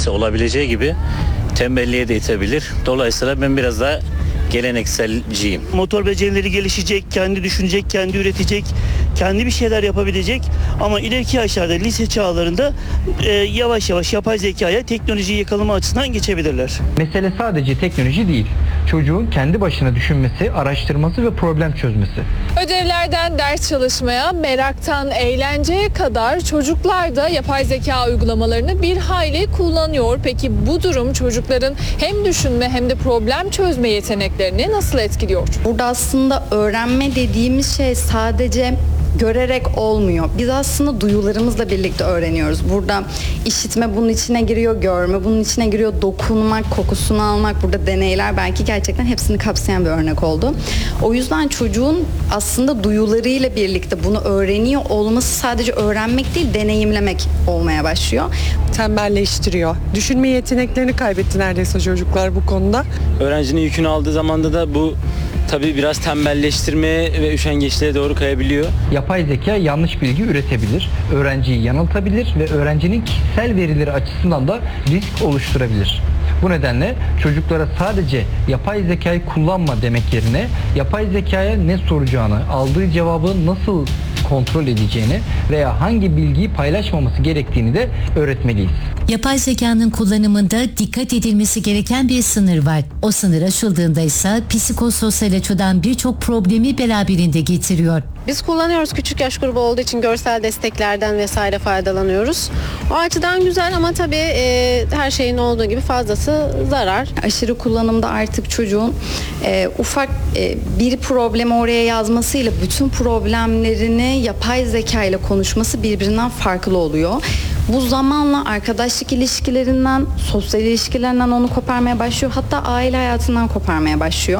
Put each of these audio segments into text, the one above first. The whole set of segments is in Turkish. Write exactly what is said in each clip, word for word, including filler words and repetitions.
ise olabileceği gibi tembelliğe de itebilir. Dolayısıyla ben biraz daha gelenekselciyim. Motor becerileri gelişecek, kendi düşünecek, kendi üretecek, kendi bir şeyler yapabilecek. Ama ileriki yaşlarda, lise çağlarında e, yavaş yavaş yapay zekaya, teknolojiyi yakalama açısından geçebilirler. Mesele sadece teknoloji değil. Çocuğun kendi başına düşünmesi, araştırması ve problem çözmesi. Ödevlerden ders çalışmaya, meraktan eğlenceye kadar çocuklar da yapay zeka uygulamalarını bir hayli kullanıyor. Peki bu durum çocukların hem düşünme hem de problem çözme yeteneklerini nasıl etkiliyor? Burada aslında öğrenme dediğimiz şey sadece görerek olmuyor. Biz aslında duyularımızla birlikte öğreniyoruz. Burada işitme bunun içine giriyor, görme bunun içine giriyor, dokunmak, kokusunu almak, burada deneyler belki gerçekten hepsini kapsayan bir örnek oldu. O yüzden çocuğun aslında duyularıyla birlikte bunu öğreniyor olması sadece öğrenmek değil, deneyimlemek olmaya başlıyor. Tembelleştiriyor. Düşünme yeteneklerini kaybetti neredeyse çocuklar bu konuda. Öğrencinin yükünü aldığı zamanda da bu tabii biraz tembelleştirmeye ve üşengeçliğe doğru kayabiliyor. Yapay zeka yanlış bilgi üretebilir, öğrenciyi yanıltabilir ve öğrencinin kişisel verileri açısından da risk oluşturabilir. Bu nedenle çocuklara sadece yapay zekayı kullanma demek yerine yapay zekaya ne soracağını, aldığı cevabı nasıl kontrol edeceğini veya hangi bilgiyi paylaşmaması gerektiğini de öğretmeliyiz. Yapay zekanın kullanımında dikkat edilmesi gereken bir sınır var. O sınır aşıldığında ise psikososyal açıdan birçok problemi beraberinde getiriyor. Biz kullanıyoruz, küçük yaş grubu olduğu için görsel desteklerden vesaire faydalanıyoruz. O açıdan güzel ama tabii e, her şeyin olduğu gibi fazlası zarar. Aşırı kullanımda artık çocuğun e, ufak e, bir problemi oraya yazmasıyla bütün problemlerini yapay zeka ile konuşması birbirinden farklı oluyor. Bu zamanla arkadaşlık ilişkilerinden, sosyal ilişkilerinden onu koparmaya başlıyor. Hatta aile hayatından koparmaya başlıyor.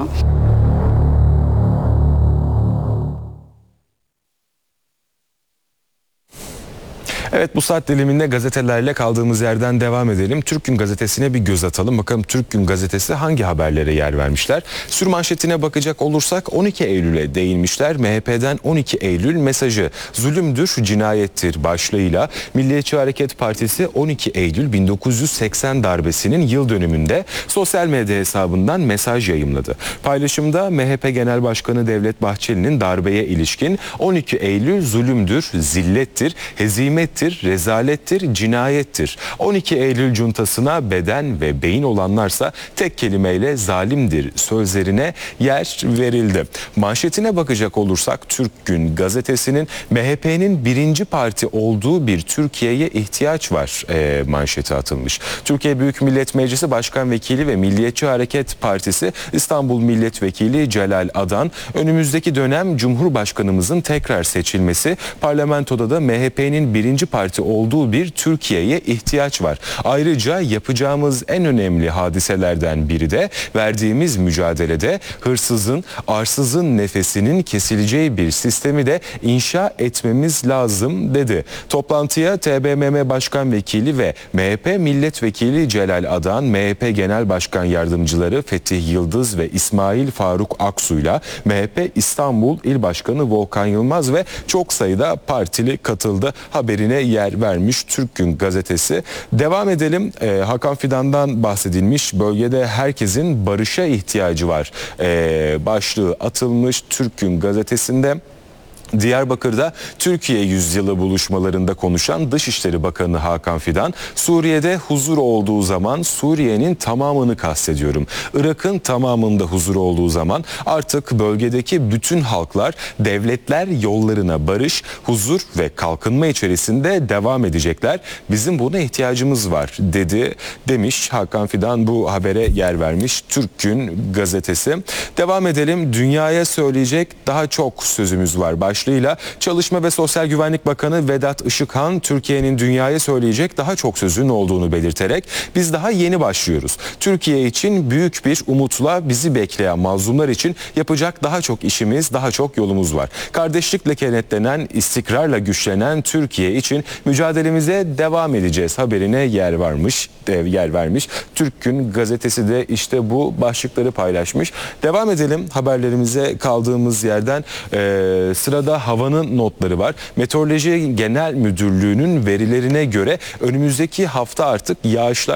Evet, bu saat diliminde gazetelerle kaldığımız yerden devam edelim. Türk Gün Gazetesi'ne bir göz atalım. Bakalım Türk Gün Gazetesi hangi haberlere yer vermişler? Sürmanşetine bakacak olursak on iki Eylül'e değinmişler. M H P'den on iki Eylül mesajı zulümdür, cinayettir başlığıyla Milliyetçi Hareket Partisi on iki Eylül bin dokuz yüz seksen darbesinin yıl dönümünde sosyal medya hesabından mesaj yayımladı. Paylaşımda M H P Genel Başkanı Devlet Bahçeli'nin darbeye ilişkin on iki Eylül zulümdür, zillettir, hezimettir, rezalettir, cinayettir. on iki Eylül cuntasına beden ve beyin olanlarsa tek kelimeyle zalimdir sözlerine yer verildi. Manşetine bakacak olursak Türk Gün Gazetesi'nin M H P'nin birinci parti olduğu bir Türkiye'ye ihtiyaç var e, manşeti atılmış. Türkiye Büyük Millet Meclisi Başkan Vekili ve Milliyetçi Hareket Partisi İstanbul Milletvekili Celal Adan, önümüzdeki dönem Cumhurbaşkanımızın tekrar seçilmesi, parlamentoda da M H P'nin birinci parti olduğu bir Türkiye'ye ihtiyaç var. Ayrıca yapacağımız en önemli hadiselerden biri de verdiğimiz mücadelede hırsızın, arsızın nefesinin kesileceği bir sistemi de inşa etmemiz lazım dedi. Toplantıya T B M M Başkan Vekili ve M H P Milletvekili Celal Adan, M H P Genel Başkan Yardımcıları Fetih Yıldız ve İsmail Faruk Aksu'yla M H P İstanbul İl Başkanı Volkan Yılmaz ve çok sayıda partili katıldı. Haberine yer vermiş Türk Gün Gazetesi. Devam edelim. Ee, Hakan Fidan'dan bahsedilmiş. Bölgede herkesin barışa ihtiyacı var Ee, başlığı atılmış Türk Gün Gazetesi'nde. Diyarbakır'da Türkiye Yüzyılı buluşmalarında konuşan Dışişleri Bakanı Hakan Fidan, Suriye'de huzur olduğu zaman Suriye'nin tamamını kastediyorum. Irak'ın tamamında huzur olduğu zaman artık bölgedeki bütün halklar, devletler yollarına barış, huzur ve kalkınma içerisinde devam edecekler. Bizim buna ihtiyacımız var dedi demiş Hakan Fidan, bu habere yer vermiş Türk Gün Gazetesi. Devam edelim. Dünyaya söyleyecek daha çok sözümüz var başlığıyla Çalışma ve Sosyal Güvenlik Bakanı Vedat Işıkhan, Türkiye'nin dünyaya söyleyecek daha çok sözün olduğunu belirterek biz daha yeni başlıyoruz. Türkiye için büyük bir umutla bizi bekleyen mazlumlar için yapacak daha çok işimiz, daha çok yolumuz var. Kardeşlikle kenetlenen, istikrarla güçlenen Türkiye için mücadelemize devam edeceğiz haberine yer varmış, yer vermiş. Türk Gün Gazetesi de işte bu başlıkları paylaşmış. Devam edelim haberlerimize kaldığımız yerden. Ee, sırada havanın notları var. Meteoroloji Genel Müdürlüğü'nün verilerine göre önümüzdeki hafta artık yağışlar